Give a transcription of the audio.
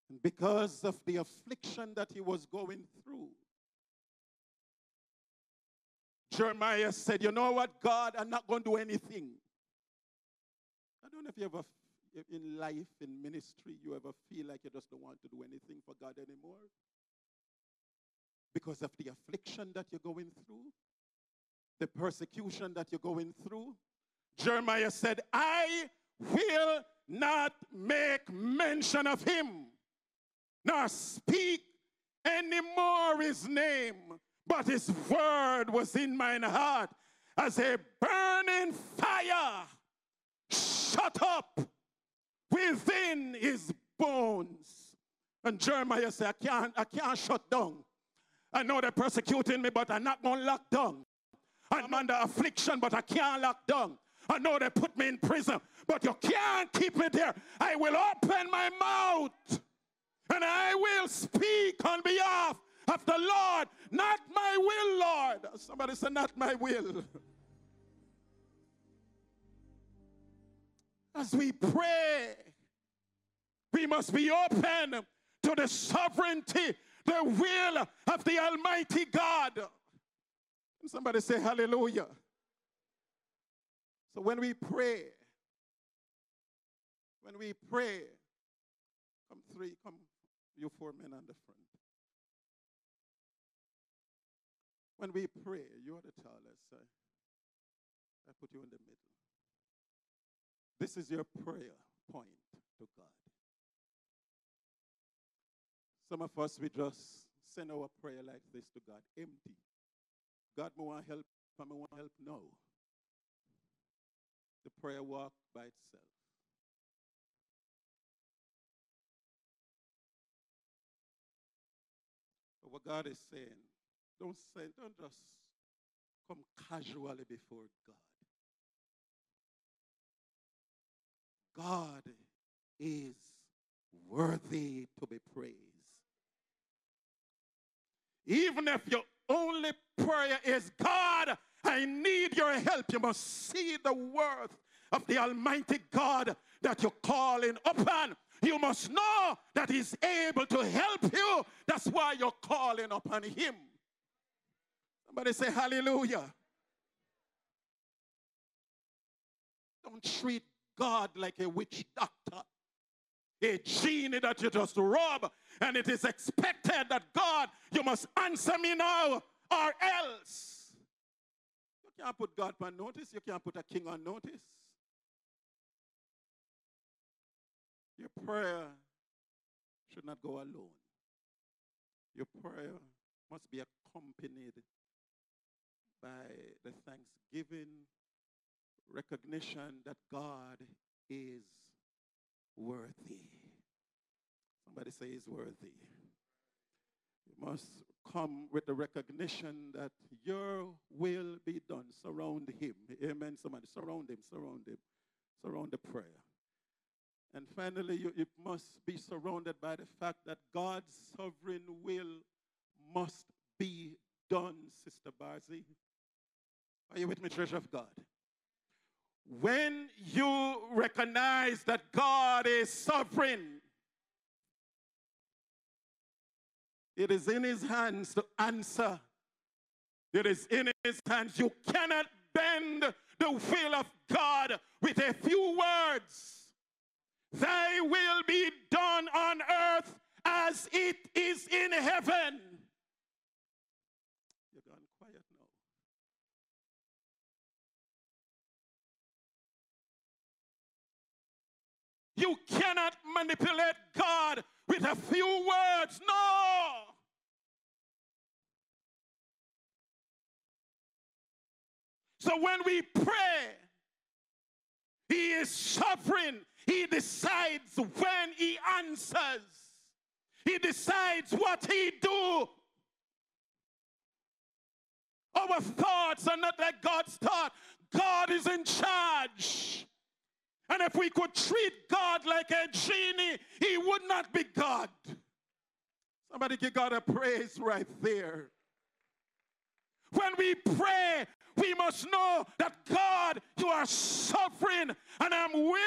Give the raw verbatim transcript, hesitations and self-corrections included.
Because of the affliction that he was going through, Jeremiah said, you know what, God, I'm not going to do anything. I don't know if you ever, in life, in ministry, you ever feel like you just don't want to do anything for God anymore. Because of the affliction that you're going through, the persecution that you're going through. Jeremiah said, I will not make mention of him, nor speak anymore his name, but his word was in mine heart as a burning fire shut up within his bones. And Jeremiah said, I can't, I can't shut down. I know they're persecuting me, but I'm not going to lock down. I'm under affliction, but I can't lock down. I know they put me in prison, but you can't keep me there. I will open my mouth and I will speak on behalf of the Lord. Not my will, Lord. Somebody say, not my will. As we pray, we must be open to the sovereignty, the will of the Almighty God. Somebody say hallelujah. So when we pray, when we pray, come three, come you four men on the front. When we pray, you are the tallest. I, I put you in the middle. This is your prayer point to God. Some of us, we just send our prayer like this to God, empty. God, I want help, I want help now. The prayer walk by itself. But what God is saying, don't say, don't just come casually before God. God is worthy to be praised. Even if your only prayer is, God, I need your help, you must see the worth of the Almighty God that you're calling upon. You must know that he's able to help you. That's why you're calling upon him. Somebody say hallelujah. Don't treat God like a witch doctor, a genie that you just rob, and it is expected that God, you must answer me now or else. You can't put God on notice. You can't put a king on notice. Your prayer should not go alone. Your prayer must be accompanied by the thanksgiving, recognition that God is worthy. Somebody say he's worthy. You must come with the recognition that your will be done. Surround him. Amen. Somebody surround him, surround him. Surround the prayer. And finally, you, you must be surrounded by the fact that God's sovereign will must be done, Sister Barzi. Are you with me, Church of God? When you recognize that God is sovereign, it is in his hands to answer. It is in his hands. You cannot bend the will of God with a few words. Thy will be done on earth as it is in heaven. You're gone quiet now. You cannot manipulate God with a few words. No. So when we pray, he is sovereign. He decides when he answers. He decides what he do. Our thoughts are not like God's thought. God is in charge. And if we could treat God like a genie, he would not be God. Somebody give God a praise right there. When we pray, we must know that God, you are sovereign, and I'm willing